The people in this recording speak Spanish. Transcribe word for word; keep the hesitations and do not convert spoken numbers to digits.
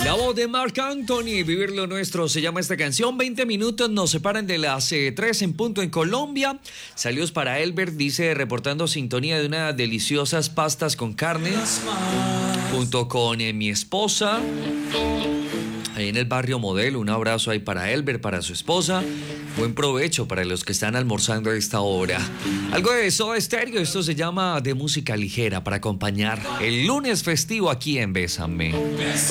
La voz de Marc Anthony, Vivir lo Nuestro, se llama esta canción. veinte minutos nos separan de las eh, tres en punto en Colombia. Saludos para Elbert, dice, reportando sintonía de unas deliciosas pastas con carne, junto con eh, mi esposa, ahí en el barrio Modelo. Un abrazo ahí para Elbert, para su esposa. Buen provecho para los que están almorzando a esta hora. Algo de Soda Stereo, esto se llama De Música Ligera, para acompañar el lunes festivo aquí en Bésame.